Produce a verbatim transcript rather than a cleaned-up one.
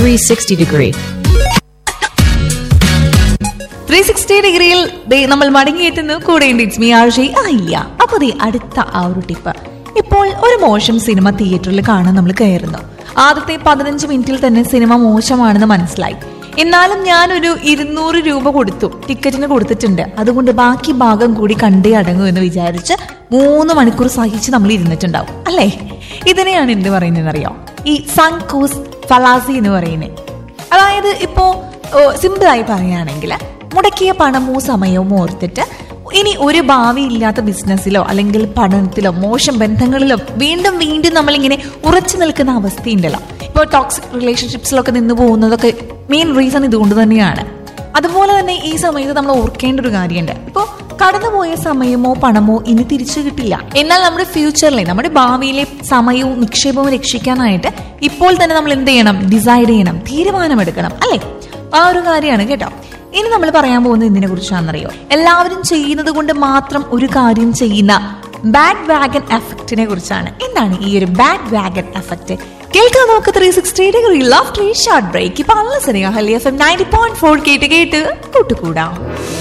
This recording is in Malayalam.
three sixty degree. Three sixty ഡിഗ്രിയിൽ നമ്മൾ മടങ്ങിയെത്തുന്നു. കൂടെ ഇറ്റ്സ് മീ ആർജി ആയില്ല. അപ്പൊ ദേ അടുത്ത ആ ഒരു ടിപ്പ്. ഇപ്പോൾ ഒരു മോശം സിനിമ തിയേറ്ററിൽ കാണാൻ നമ്മൾ കയറുന്നു. ആദ്യത്തെ പതിനഞ്ച് മിനിറ്റിൽ തന്നെ സിനിമ മോശമാണെന്ന് മനസ്സിലായി. എന്നാലും ഞാനൊരു ഇരുന്നൂറ് രൂപ കൊടുത്തു, ടിക്കറ്റിന് കൊടുത്തിട്ടുണ്ട്, അതുകൊണ്ട് ബാക്കി ഭാഗം കൂടി കണ്ടേ അടങ്ങൂ എന്ന് വിചാരിച്ച് മൂന്ന് മണിക്കൂർ സഹിച്ച് നമ്മൾ ഇരുന്നിട്ടുണ്ടാവും അല്ലേ? ഇതിനെയാണ് എന്ത് പറയുന്നതെന്നറിയോ? ഈ സങ്കോസ് ഫലാസി എന്ന് പറയുന്നത്. അതായത് ഇപ്പോ സിമ്പിളായി പറയുകയാണെങ്കിൽ മുടക്കിയ പണമോ സമയവും ഓർത്തിട്ട് ഇനി ഒരു ഭാവി ഇല്ലാത്ത ബിസിനസ്സിലോ അല്ലെങ്കിൽ പഠനത്തിലോ മോശം ബന്ധങ്ങളിലോ വീണ്ടും വീണ്ടും നമ്മളിങ്ങനെ ഉറച്ചു നിൽക്കുന്ന അവസ്ഥയുണ്ടല്ലോ. ഇപ്പോൾ ടോക്സിക് റിലേഷൻഷിപ്സിലൊക്കെ നിന്ന് പോകുന്നതൊക്കെ മെയിൻ റീസൺ ഇതുകൊണ്ട് തന്നെയാണ്. അതുപോലെ തന്നെ ഈ സമയത്ത് നമ്മൾ ഓർക്കേണ്ട ഒരു കാര്യമുണ്ട്. ഇപ്പോൾ കടന്നുപോയ സമയമോ പണമോ ഇനി തിരിച്ചു കിട്ടില്ല. എന്നാൽ നമ്മുടെ ഫ്യൂച്ചറിലെ നമ്മുടെ ഭാവിയിലെ സമയവും നിക്ഷേപവും രക്ഷിക്കാനായിട്ട് ഇപ്പോൾ തന്നെ നമ്മൾ എന്ത് ചെയ്യണം? ഡിസൈഡ് ചെയ്യണം, തീരുമാനമെടുക്കണം അല്ലേ? ആ ഒരു കാര്യമാണ് കേട്ടോ. ഇനി നമ്മൾ പറയാൻ പോകുന്നത് എന്തിനെ കുറിച്ചാണെന്നറിയോ? എല്ലാവരും ചെയ്യുന്നത് കൊണ്ട് മാത്രം ഒരു കാര്യം ചെയ്യുന്ന ബാഡ് വാഗൺ എഫക്റ്റിനെ കുറിച്ചാണ്. എന്താണ് ഈ ഒരു ബാഡ് വാഗൺ എഫക്റ്റ്? കേൾക്കാൻ നമുക്ക് three sixty degree love tree short break. ഇപ്പൊ നല്ല cinema ഹലി F M ninety point four കേട്ട് കേട്ട് കൂട്ടുകൂടാം.